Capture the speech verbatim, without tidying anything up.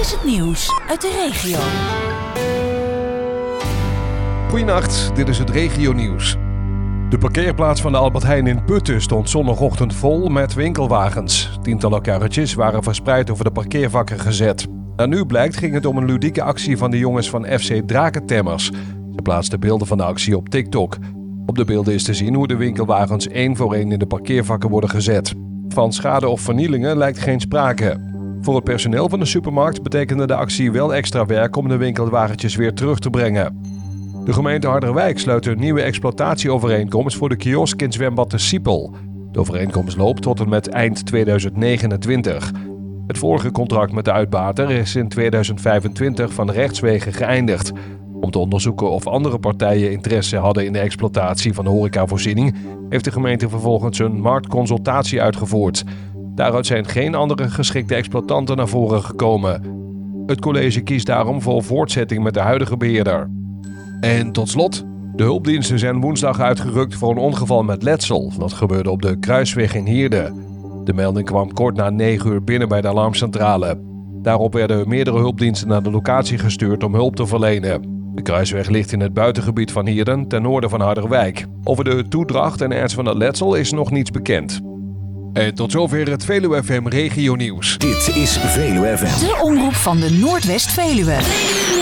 is het nieuws uit de regio. Goedenacht, dit is het regionieuws. De parkeerplaats van de Albert Heijn in Putten stond zondagochtend vol met winkelwagens. Tientallen karretjes waren verspreid over de parkeervakken gezet. En nu blijkt ging het om een ludieke actie van de jongens van F C Drakentemmers. Ze plaatsten beelden van de actie op TikTok. Op de beelden is te zien hoe de winkelwagens één voor één in de parkeervakken worden gezet. Van schade of vernielingen lijkt geen sprake. Voor het personeel van de supermarkt betekende de actie wel extra werk om de winkelwagentjes weer terug te brengen. De gemeente Harderwijk sluit een nieuwe exploitatieovereenkomst voor de kiosk in zwembad De Siepel. De overeenkomst loopt tot en met eind tweeduizend negenentwintig. Het vorige contract met de uitbater is in tweeduizend vijfentwintig van rechtswege geëindigd. Om te onderzoeken of andere partijen interesse hadden in de exploitatie van de horecavoorziening, heeft de gemeente vervolgens een marktconsultatie uitgevoerd. Daaruit zijn geen andere geschikte exploitanten naar voren gekomen. Het college kiest daarom voor voortzetting met de huidige beheerder. En tot slot, de hulpdiensten zijn woensdag uitgerukt voor een ongeval met letsel. Dat gebeurde op de Kruisweg in Hierden. De melding kwam kort na negen uur binnen bij de alarmcentrale. Daarop werden meerdere hulpdiensten naar de locatie gestuurd om hulp te verlenen. De Kruisweg ligt in het buitengebied van Hierden, ten noorden van Harderwijk. Over de toedracht en ernst van het letsel is nog niets bekend. En tot zover het Veluwe F M Regionieuws. Dit is Veluwe F M. De omroep van de Noordwest-Veluwe.